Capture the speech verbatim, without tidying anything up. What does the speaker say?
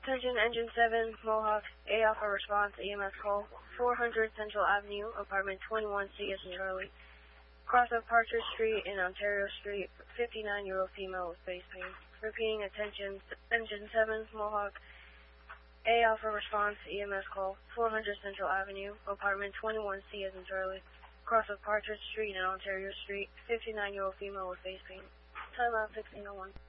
Attention Engine seven, Mohawk, A Alpha response, E M S call, four hundred Central Avenue, apartment twenty-one, C as in Charlie. Cross of Partridge Street and Ontario Street, fifty-nine-year-old female with face pain. Repeating, attention Engine seven, Mohawk, A Alpha response, E M S call, four hundred Central Avenue, apartment twenty-one, C as in Charlie. Cross of Partridge Street and Ontario Street, fifty-nine-year-old female with face pain. Time out sixteen oh one.